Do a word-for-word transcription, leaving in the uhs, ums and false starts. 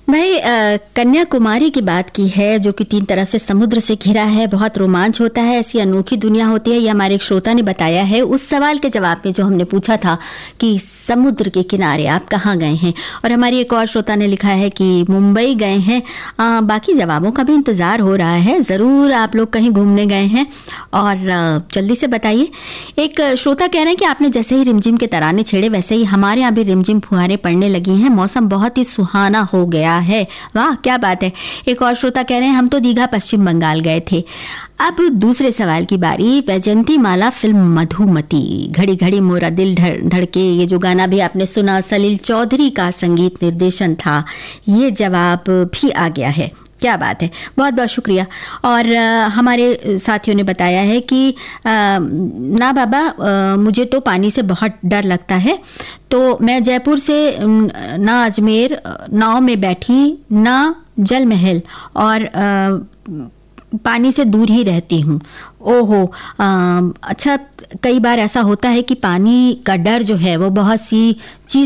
भाई अ, कन्याकुमारी की बात की है, जो कि तीन तरफ से समुद्र से घिरा है, बहुत रोमांच होता है, ऐसी अनोखी दुनिया होती है, ये हमारे एक श्रोता ने बताया है। उस सवाल के जवाब में जो हमने पूछा था कि समुद्र के किनारे आप कहाँ गए हैं, और हमारी एक और श्रोता ने लिखा है कि मुंबई गए हैं। अ, बाकी जवाबों का भी इंतज़ार हो रहा है, ज़रूर आप लोग कहीं घूमने गए हैं और अ, जल्दी से बताइए। एक श्रोता कह रहे हैं कि आपने जैसे ही रिमझिम के तराने छेड़े, वैसे ही हमारे यहाँ भी रिमझिम फुहारें पड़ने लगी हैं, मौसम बहुत ही सुहाना हो गया है। वाह क्या बात है। एक और श्रोता कह रहे हैं हम तो दीघा पश्चिम बंगाल गए थे। अब दूसरे सवाल की बारी। वैजंती माला फिल्म मधुमती, घड़ी घड़ी मोरा दिल धड़ धड़के, ये जो गाना भी आपने सुना, सलील चौधरी का संगीत निर्देशन था। ये जवाब भी आ गया है, क्या बात है, बहुत बहुत शुक्रिया। और आ, हमारे साथियों ने बताया है कि आ, ना बाबा, आ, मुझे तो पानी से बहुत डर लगता है, तो मैं जयपुर से ना अजमेर नाव में बैठी, ना जल महल, और आ, पानी से दूर ही रहती हूँ। ओहो, आ, अच्छा, कई बार ऐसा होता है कि पानी का डर जो है वो बहुत सी चीज़